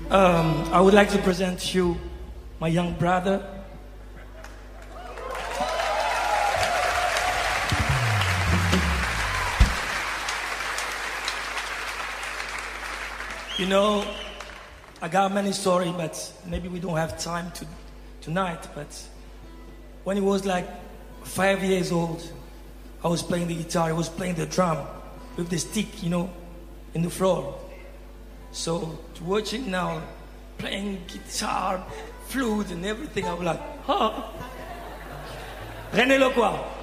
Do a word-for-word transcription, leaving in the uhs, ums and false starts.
Um, I would like to present to you my young brother. You know, I got many stories, but maybe we don't have time to tonight. But when he was like five years old, I was playing the guitar. I was playing the drum with the stick, you know, in the floor. So to watch him now playing guitar, flute, and everything, I was like, oh, René Loquois.